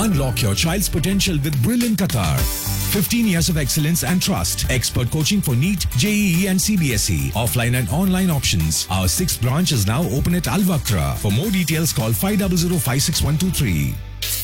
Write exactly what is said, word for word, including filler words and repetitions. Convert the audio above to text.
Unlock your child's potential with Brilliant Qatar. fifteen years of excellence and trust. Expert coaching for NEET, J E E and C B S E. Offline and online options. Our sixth branch is now open at Al Wakra. For more details, call five zero zero five six one two three.